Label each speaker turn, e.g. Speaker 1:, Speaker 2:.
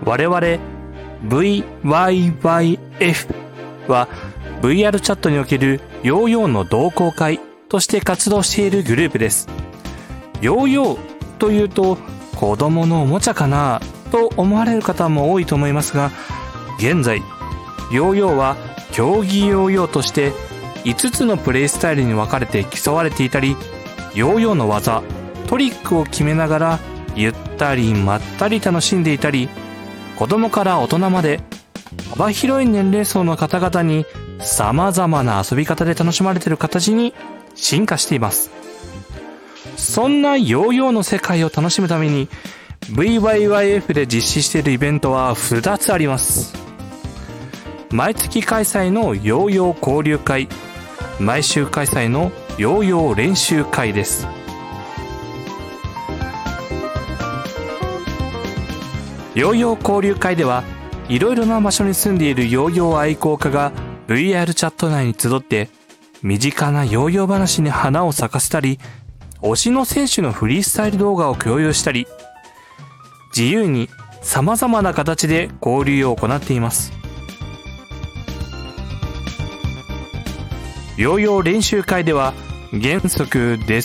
Speaker 1: 我々 VYYF は VR チャットにおけるヨーヨーの同好会として活動しているグループです。ヨーヨーというと子供のおもちゃかなと思われる方も多いと思いますが、現在ヨーヨーは競技ヨーヨーとして5つのプレイスタイルに分かれて競われていたり、ヨーヨーの技トリックを決めながらゆったりまったり楽しんでいたり、子供から大人まで幅広い年齢層の方々に様々な遊び方で楽しまれている形に進化しています。そんなヨーヨーの世界を楽しむために VYYF で実施しているイベントは2つあります。毎月開催のヨーヨー交流会、毎週開催のヨーヨー練習会です。ヨーヨー交流会ではいろいろな場所に住んでいるヨーヨー愛好家が VR チャット内に集って身近なヨーヨー話に花を咲かせたり、推しの選手のフリースタイル動画を共有したり、自由に様々な形で交流を行っています。ヨーヨー練習会では原則デ